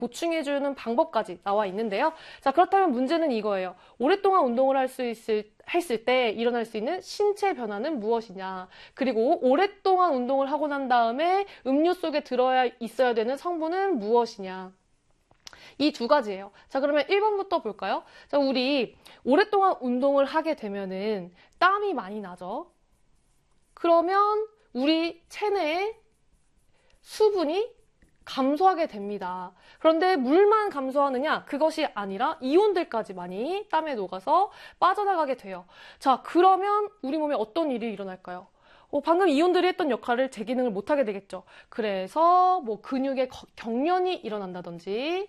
보충해주는 방법까지 나와 있는데요. 자, 그렇다면 문제는 이거예요. 오랫동안 운동을 했을 때 일어날 수 있는 신체 변화는 무엇이냐. 그리고 오랫동안 운동을 하고 난 다음에 음료 속에 있어야 되는 성분은 무엇이냐. 이 두 가지예요. 자, 그러면 1번부터 볼까요? 자, 우리 오랫동안 운동을 하게 되면은 땀이 많이 나죠. 그러면 우리 체내에 수분이 감소하게 됩니다. 그런데 물만 감소하느냐? 그것이 아니라 이온들까지 많이 땀에 녹아서 빠져나가게 돼요. 자, 그러면 우리 몸에 어떤 일이 일어날까요? 방금 이온들이 했던 역할을 제 기능을 못하게 되겠죠. 그래서 뭐 근육에 경련이 일어난다든지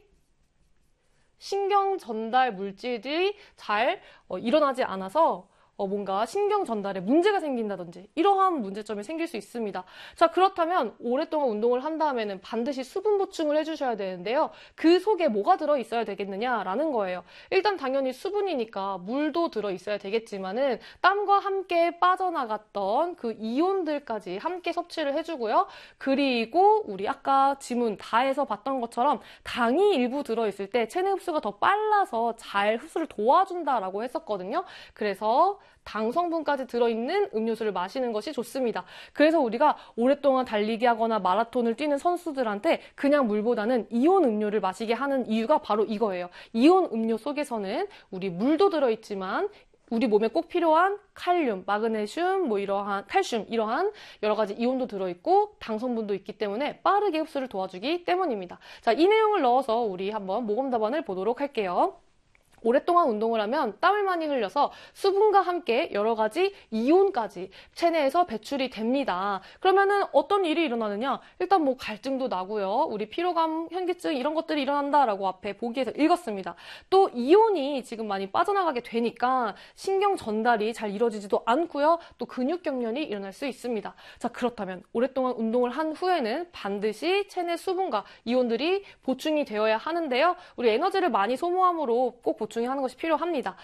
신경 전달 물질들이 잘 일어나지 않아서 뭔가 신경 전달에 문제가 생긴다든지 이러한 문제점이 생길 수 있습니다. 자, 그렇다면 오랫동안 운동을 한 다음에는 반드시 수분 보충을 해주셔야 되는데요. 그 속에 뭐가 들어있어야 되겠느냐라는 거예요. 일단 당연히 수분이니까 물도 들어있어야 되겠지만은 땀과 함께 빠져나갔던 그 이온들까지 함께 섭취를 해주고요. 그리고 우리 아까 지문 다에서 봤던 것처럼 당이 일부 들어있을 때 체내 흡수가 더 빨라서 잘 흡수를 도와준다라고 했었거든요. 그래서 당 성분까지 들어있는 음료수를 마시는 것이 좋습니다. 그래서 우리가 오랫동안 달리기 하거나 마라톤을 뛰는 선수들한테 그냥 물보다는 이온 음료를 마시게 하는 이유가 바로 이거예요. 이온 음료 속에서는 우리 물도 들어있지만 우리 몸에 꼭 필요한 칼륨, 마그네슘, 칼슘 이러한 여러 가지 이온도 들어있고 당 성분도 있기 때문에 빠르게 흡수를 도와주기 때문입니다. 자, 이 내용을 넣어서 우리 한번 모범 답안을 보도록 할게요. 오랫동안 운동을 하면 땀을 많이 흘려서 수분과 함께 여러 가지 이온까지 체내에서 배출이 됩니다. 그러면은 어떤 일이 일어나느냐? 일단 뭐 갈증도 나고요. 우리 피로감, 현기증 이런 것들이 일어난다라고 앞에 보기에서 읽었습니다. 또 이온이 지금 많이 빠져나가게 되니까 신경 전달이 잘 이루어지지도 않고요. 또 근육 경련이 일어날 수 있습니다. 자, 그렇다면 오랫동안 운동을 한 후에는 반드시 체내 수분과 이온들이 보충이 되어야 하는데요. 우리 에너지를 많이 소모함으로 꼭 보충이 하는 것이 필요합니다.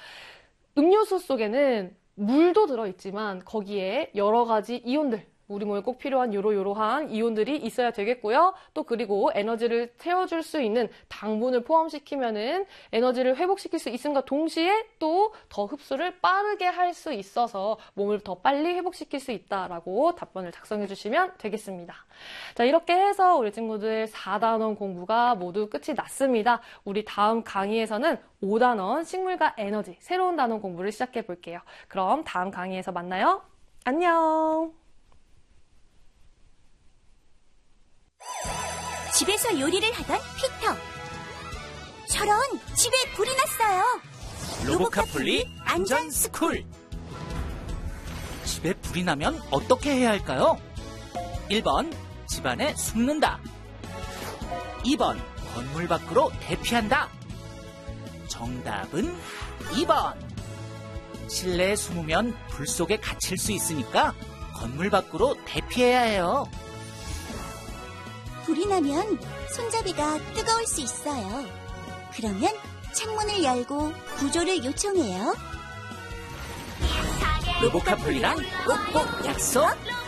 음료수 속에는 물도 들어있지만 거기에 여러 가지 이온들, 우리 몸에 꼭 필요한 요러한 이온들이 있어야 되겠고요. 또 그리고 에너지를 채워줄 수 있는 당분을 포함시키면은 에너지를 회복시킬 수 있음과 동시에 또 더 흡수를 빠르게 할 수 있어서 몸을 더 빨리 회복시킬 수 있다라고 답변을 작성해 주시면 되겠습니다. 자, 이렇게 해서 우리 친구들 4단원 공부가 모두 끝이 났습니다. 우리 다음 강의에서는 5단원 식물과 에너지 새로운 단원 공부를 시작해 볼게요. 그럼 다음 강의에서 만나요. 안녕. 집에서 요리를 하던 피터. 저런, 집에 불이 났어요. 로보카폴리 안전스쿨. 집에 불이 나면 어떻게 해야 할까요? 1번, 집안에 숨는다. 2번, 건물 밖으로 대피한다. 정답은 2번. 실내에 숨으면 불 속에 갇힐 수 있으니까 건물 밖으로 대피해야 해요. 불이 나면 손잡이가 뜨거울 수 있어요. 그러면 창문을 열고 구조를 요청해요. 로보카폴리랑 꼭꼭 약속.